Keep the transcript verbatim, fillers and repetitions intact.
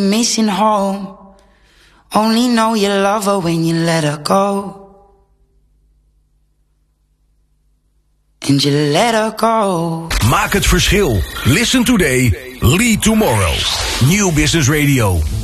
Missing home. Only know you love her when you let her go. And you let her go. Maak het verschil. Listen today, lead tomorrow. New Business Radio.